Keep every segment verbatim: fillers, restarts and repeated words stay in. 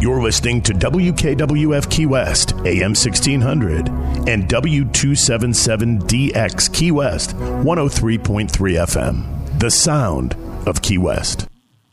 You're listening to W K W F Key West, A M sixteen hundred, and W two seventy-seven D X Key West, one oh three point three F M. The sound of Key West.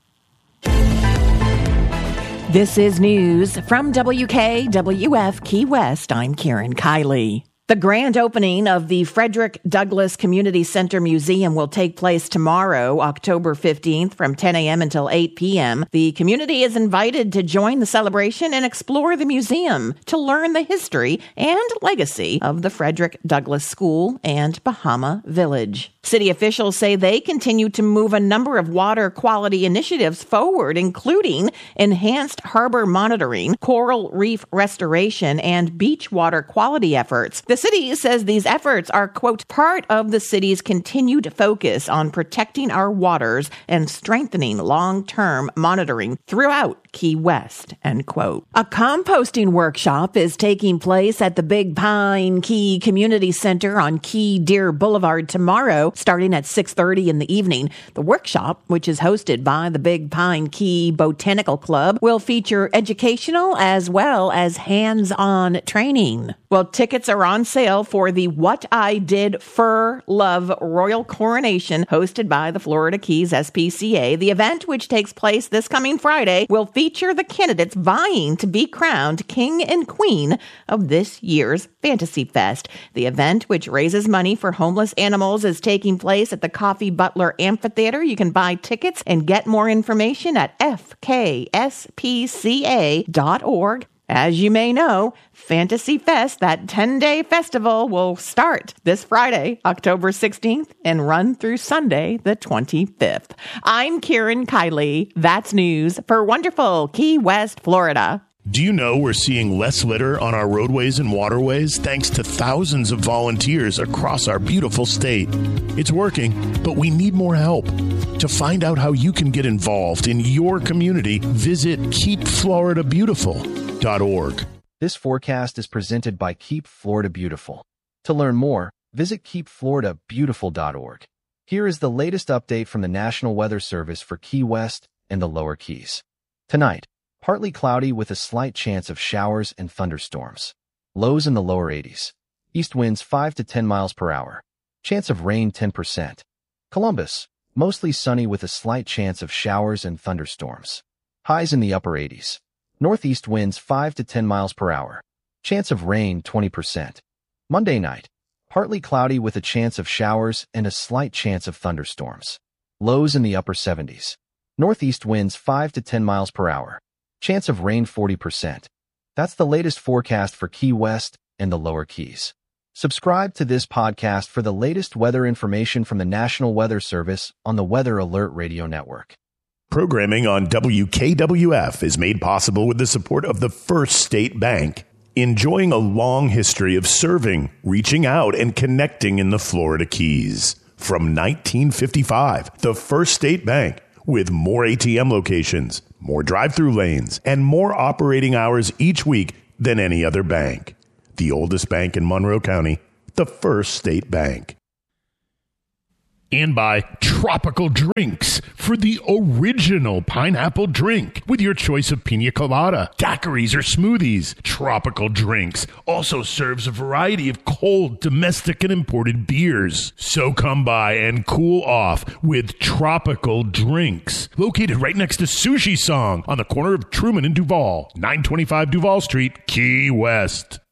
This is news from W K W F Key West. I'm Karen Kiley. The grand opening of the Frederick Douglass Community Center Museum will take place tomorrow, October fifteenth, from ten a.m. until eight p.m. The community is invited to join the celebration and explore the museum to learn the history and legacy of the Frederick Douglass School and Bahama Village. City officials say they continue to move a number of water quality initiatives forward, including enhanced harbor monitoring, coral reef restoration, and beach water quality efforts. The city says these efforts are, quote, part of the city's continued focus on protecting our waters and strengthening long-term monitoring throughout Key West, end quote. A composting workshop is taking place at the Big Pine Key Community Center on Key Deer Boulevard tomorrow, starting at six thirty in the evening. The workshop, which is hosted by the Big Pine Key Botanical Club, will feature educational as well as hands-on training. Well, tickets are on sale for the What I Did Fur Love Royal Coronation, hosted by the Florida Keys S P C A. The event, which takes place this coming Friday, will feature the candidates vying to be crowned king and queen of this year's Fantasy Fest. The event, which raises money for homeless animals, is taking place at the Coffee Butler Amphitheater. You can buy tickets and get more information at F K S P C A dot org. As you may know, Fantasy Fest, that ten-day festival, will start this Friday, October sixteenth, and run through Sunday, the twenty-fifth. I'm Karen Kiley. That's news for wonderful Key West, Florida. Do you know we're seeing less litter on our roadways and waterways thanks to thousands of volunteers across our beautiful state? It's working, but we need more help. To find out how you can get involved in your community, visit keep florida beautiful dot org. This forecast is presented by Keep Florida Beautiful. To learn more, visit keep florida beautiful dot org. Here is the latest update from the National Weather Service for Key West and the Lower Keys. Tonight, partly cloudy with a slight chance of showers and thunderstorms. Lows in the lower eighties. East winds five to ten miles per hour. Chance of rain ten percent. Columbus, mostly sunny with a slight chance of showers and thunderstorms. Highs in the upper eighties. Northeast winds five to ten miles per hour. Chance of rain twenty percent. Monday night, partly cloudy with a chance of showers and a slight chance of thunderstorms. Lows in the upper seventies. Northeast winds five to ten miles per hour. Chance of rain forty percent. That's the latest forecast for Key West and the Lower Keys. Subscribe to this podcast for the latest weather information from the National Weather Service on the Weather Alert Radio Network. Programming on W K W F is made possible with the support of the First State Bank, enjoying a long history of serving, reaching out, and connecting in the Florida Keys. From nineteen fifty-five, the First State Bank, with more A T M locations, more drive-through lanes, and more operating hours each week than any other bank. The oldest bank in Monroe County, the First State Bank. And by Tropical Drinks, for the original pineapple drink with your choice of pina colada, daiquiris, or smoothies. Tropical Drinks also serves a variety of cold, domestic, and imported beers. So come by and cool off with Tropical Drinks, located right next to Sushi Song on the corner of Truman and Duval, nine twenty-five Duval Street, Key West.